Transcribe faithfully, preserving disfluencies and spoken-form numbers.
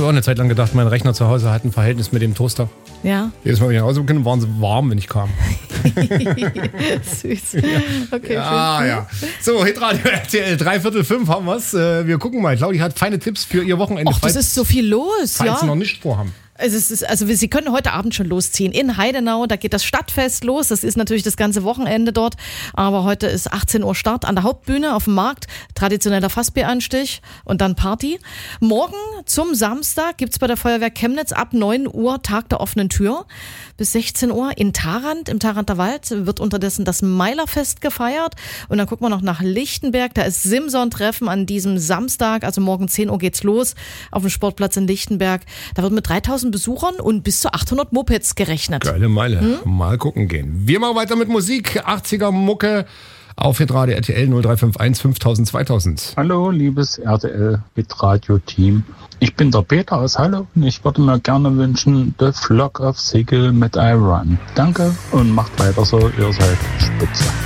habe auch eine Zeit lang gedacht, mein Rechner zu Hause hat ein Verhältnis mit dem Toaster. Ja. Jedes Mal, wenn ich nach Hause gekommen bin, waren sie warm, wenn ich kam. Süß. Ja. Okay, ja, schön. ja. So, Hitradio R T L, dreiviertel fünf haben wir's. Äh, wir gucken mal. Claudia hat feine Tipps für ihr Wochenende. Och, das ist so viel los, falls ja. Sie noch nicht vorhaben. Also, es ist, also Sie können heute Abend schon losziehen. In Heidenau, da geht das Stadtfest los. Das ist natürlich das ganze Wochenende dort. Aber heute ist achtzehn Uhr Start an der Hauptbühne auf dem Markt. Traditioneller Fassbieranstich und dann Party. Morgen zum Samstag gibt's bei der Feuerwehr Chemnitz ab neun Uhr Tag der offenen Tür. Bis sechzehn Uhr in Tharand, im Tharanter Wald, wird unterdessen das Meilerfest gefeiert. Und dann gucken wir noch nach Lichtenberg. Da ist Simson-Treffen an diesem Samstag. Also morgen zehn Uhr geht's los auf dem Sportplatz in Lichtenberg. Da wird mit dreitausend Besuchern und bis zu achthundert Mopeds gerechnet. Geile Meile. Hm? Mal gucken gehen. Wir machen weiter mit Musik. achtziger Mucke auf Hitradio R T L null drei fünf eins fünftausend zweitausend. Hallo, liebes R T L Hitradio-Team. Ich bin der Peter aus Halle und ich würde mir gerne wünschen, The Flock of Seagull mit I Run. Danke und macht weiter so, ihr seid spitze.